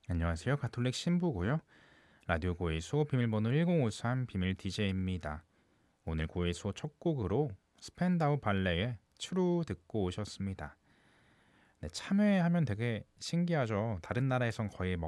안녕하세요. 가톨릭 신부고요. 라디오 고해수호 비밀번호 1053 비밀 DJ입니다. 오늘 고해수호 첫 곡으로 스펜다우 발레의 추루 듣고 오셨습니다. 네, 참외하면 되게 신기하죠. 다른 나라에선 거의